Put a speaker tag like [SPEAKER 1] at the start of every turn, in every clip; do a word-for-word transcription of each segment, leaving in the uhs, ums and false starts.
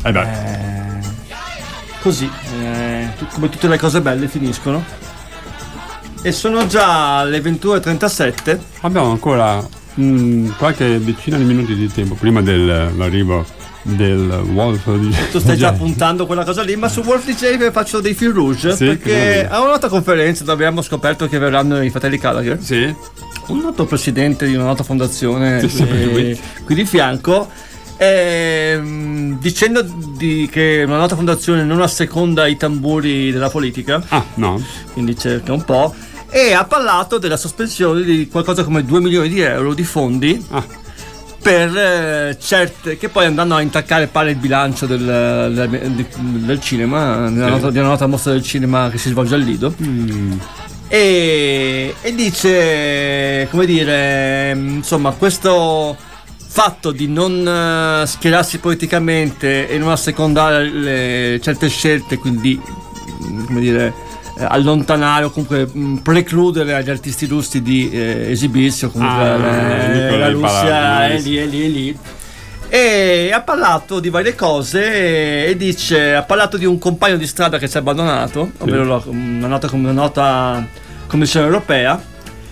[SPEAKER 1] Eh beh.
[SPEAKER 2] Eh, così, eh, come tutte le cose belle finiscono. E sono già le ventuno e trentasette.
[SPEAKER 1] Abbiamo ancora mh, qualche decina di minuti di tempo prima dell'arrivo del Wolf D J.
[SPEAKER 2] Tu stai già puntando quella cosa lì, ma su Wolf D J faccio dei fil rouge,
[SPEAKER 1] sì,
[SPEAKER 2] perché a una nota conferenza dove abbiamo scoperto che verranno i fratelli Gallagher.
[SPEAKER 1] Sì.
[SPEAKER 2] Un noto presidente di una nota fondazione,
[SPEAKER 1] sì,
[SPEAKER 2] qui, qui di fianco, ehm, dicendo di che una nota fondazione non asseconda i tamburi della politica.
[SPEAKER 1] Ah, no.
[SPEAKER 2] Quindi cerca un po'. E ha parlato della sospensione di qualcosa come due milioni di euro di fondi.
[SPEAKER 1] Ah.
[SPEAKER 2] Per eh, certe che poi andranno a intaccare pare il bilancio del, del, del cinema, sì. nella nota, di una nota mostra del cinema che si svolge al Lido.
[SPEAKER 1] Mm.
[SPEAKER 2] E, e dice, come dire, insomma, questo fatto di non schierarsi politicamente e non assecondare le, certe scelte, quindi, come dire, allontanare o comunque precludere agli artisti russi di eh, esibirsi, o comunque
[SPEAKER 1] ah,
[SPEAKER 2] eh, la Russia è lì, è lì, è lì. E ha parlato di varie cose e dice, ha parlato di un compagno di strada che ci ha abbandonato, sì. ovvero una nota come una nota Commissione europea,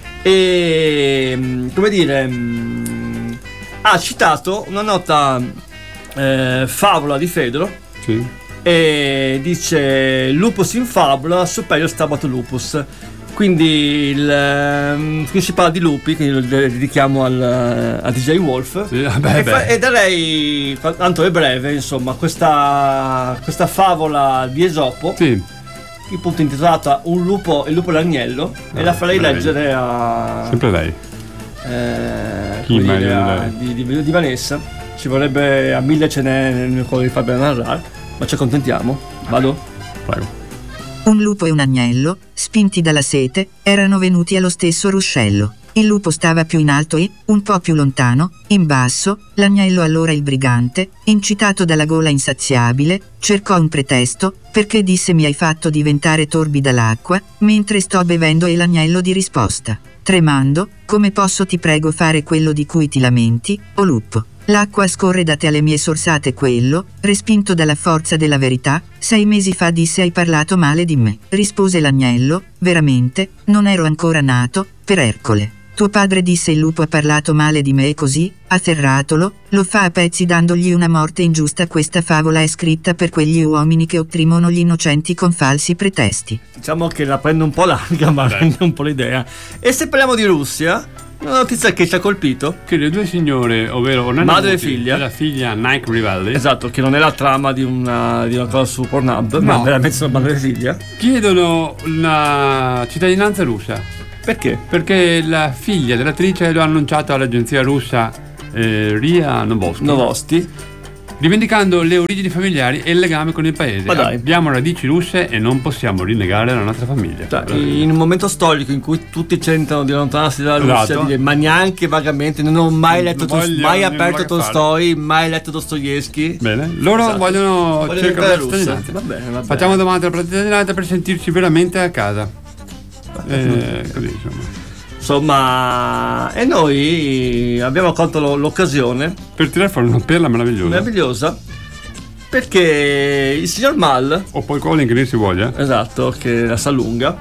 [SPEAKER 2] e come dire ha citato una nota eh, favola di Fedro,
[SPEAKER 1] sì.
[SPEAKER 2] E dice lupus in fabula superior stabat lupus, quindi il, qui si parla di lupi, quindi lo dedichiamo al, a D J Wolf,
[SPEAKER 1] sì, vabbè,
[SPEAKER 2] e, fa, e darei, tanto è breve, insomma, questa, questa favola di Esopo,
[SPEAKER 1] sì.
[SPEAKER 2] appunto intitolata Un lupo, il lupo e l'agnello, no, e la farei leggere lei. a
[SPEAKER 1] sempre lei
[SPEAKER 2] eh,
[SPEAKER 1] Chi
[SPEAKER 2] dire, a, di, di, di Vanessa. Ci vorrebbe a mille ce n'è nel cuore di Fabio narrare, ma ci accontentiamo. Vado?
[SPEAKER 1] Prego.
[SPEAKER 3] Un lupo e un agnello, spinti dalla sete, erano venuti allo stesso ruscello. Il lupo stava più in alto e, un po' più lontano, in basso, l'agnello allora il brigante, incitato dalla gola insaziabile, cercò un pretesto, perché disse mi hai fatto diventare torbida l'acqua, mentre sto bevendo, e l'agnello di risposta, tremando, come posso ti prego fare quello di cui ti lamenti, o lupo? L'acqua scorre da te alle mie sorsate. Quello, respinto dalla forza della verità, sei mesi fa disse hai parlato male di me. Rispose l'agnello, veramente, non ero ancora nato, per Ercole. Tuo padre disse il lupo ha parlato male di me e così, afferratolo, lo fa a pezzi dandogli una morte ingiusta. Questa favola è scritta per quegli uomini che opprimono gli innocenti con falsi pretesti.
[SPEAKER 2] Diciamo che la prende un po' larga, ma rende un po' l'idea. E se parliamo di Russia, una notizia che ci ha colpito,
[SPEAKER 1] che le due signore, ovvero
[SPEAKER 2] madre e figlia,
[SPEAKER 1] la figlia Nike Rivaldi,
[SPEAKER 2] esatto, che non è la trama di una, di una cosa su Pornhub, no, ma veramente sono madre e figlia,
[SPEAKER 1] chiedono la cittadinanza russa.
[SPEAKER 2] Perché?
[SPEAKER 1] Perché la figlia dell'attrice lo ha annunciato all'agenzia russa eh, Ria Novosti,
[SPEAKER 2] Novosti
[SPEAKER 1] rivendicando le origini familiari e il legame con il paese.
[SPEAKER 2] Ma dai.
[SPEAKER 1] Abbiamo radici russe e non possiamo rinnegare la nostra famiglia.
[SPEAKER 2] Cioè, in un momento storico in cui tutti tentano di allontanarsi dalla Russia,
[SPEAKER 1] esatto.
[SPEAKER 2] dire, ma neanche vagamente, non ho mai letto,
[SPEAKER 1] non
[SPEAKER 2] tos- mai aperto Tolstoi, mai letto Dostoevsky.
[SPEAKER 1] Bene, loro
[SPEAKER 2] esatto.
[SPEAKER 1] vogliono
[SPEAKER 2] Vogliono
[SPEAKER 1] cercare la
[SPEAKER 2] russa.
[SPEAKER 1] cittadinanza.
[SPEAKER 2] Va bene, va bene.
[SPEAKER 1] Facciamo domande alla cittadinanza per sentirci veramente a casa. Eh, così insomma.
[SPEAKER 2] Insomma, e noi abbiamo colto l'occasione
[SPEAKER 1] per tirare fuori una perla meravigliosa.
[SPEAKER 2] Meravigliosa. Perché il signor Mal,
[SPEAKER 1] o poi Colin che lì si voglia,
[SPEAKER 2] esatto, che la sa lunga,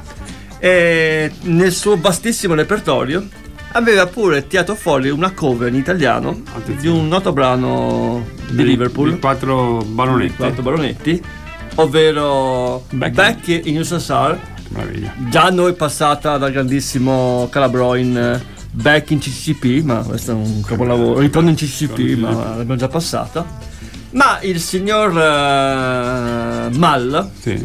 [SPEAKER 2] e nel suo vastissimo repertorio aveva pure tirato fuori una cover in italiano Attenzione. di un noto brano di, di Liverpool,
[SPEAKER 1] di quattro baronetti,
[SPEAKER 2] quattro baronetti, ovvero Back, Back in U S S R.
[SPEAKER 1] Meraviglia.
[SPEAKER 2] Già a noi passata dal grandissimo Calabrò in Back in C C P, ma questo è un capolavoro, ritorno in C C P, ma l'abbiamo già passata. Ma il signor uh, Mal
[SPEAKER 1] sì.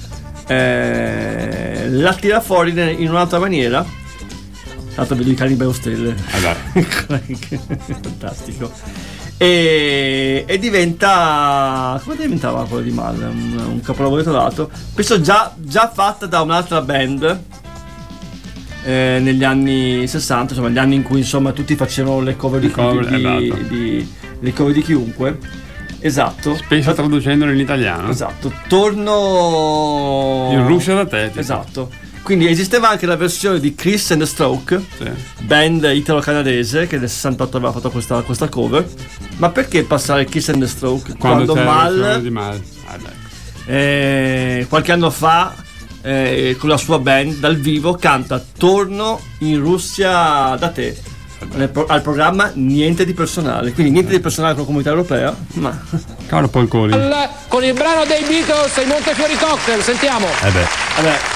[SPEAKER 2] eh, la tira fuori in un'altra maniera. Tanto vedo i cani bei stelle.
[SPEAKER 1] Ah,
[SPEAKER 2] fantastico. E, e diventa, come diventava quello di Mal? Un, un capolavoro trovato. Questo già, già fatta da un'altra band eh, negli anni sessanta, insomma gli anni in cui insomma tutti facevano le cover di,
[SPEAKER 1] cover,
[SPEAKER 2] di,
[SPEAKER 1] esatto.
[SPEAKER 2] di, di, le cover di chiunque. Esatto.
[SPEAKER 1] Spesso traducendolo in italiano.
[SPEAKER 2] Esatto. Torno
[SPEAKER 1] in Russia da te.
[SPEAKER 2] Esatto. Quindi esisteva anche la versione di Chris and the Stroke,
[SPEAKER 1] Sì.
[SPEAKER 2] band italo-canadese che nel sessantotto aveva fatto questa, questa cover. Ma perché passare Kiss and the Stroke
[SPEAKER 1] Quando,
[SPEAKER 2] quando,
[SPEAKER 1] c'è la
[SPEAKER 2] Mal,
[SPEAKER 1] versione di Mal. Ah, dai.
[SPEAKER 2] eh, qualche anno fa, eh, con la sua band dal vivo canta Torno in Russia da te, nel pro- al programma Niente di personale, quindi niente di personale con la comunità europea, ma
[SPEAKER 1] Caro Paul Collins.
[SPEAKER 4] Con il brano dei Beatles, i Montefiori Cocktail, sentiamo.
[SPEAKER 1] Eh beh.
[SPEAKER 2] vabbè.